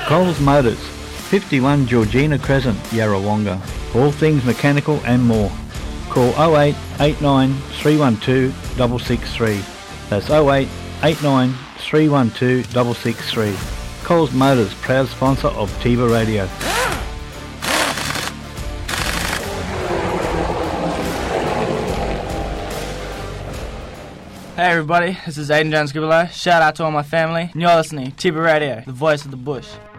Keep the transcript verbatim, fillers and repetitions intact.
Coles Motors, fifty-one Georgina Crescent, Yarrawonga. All things mechanical and more. Call oh eight eight nine three one two six six three. That's oh eight eight nine three one two six six three. Coles Motors, proud sponsor of Tiba Radio. Hey everybody, this is Aiden Jones Gibelow. Shout out to all my family. And you're listening to Tiba Radio, the voice of the bush.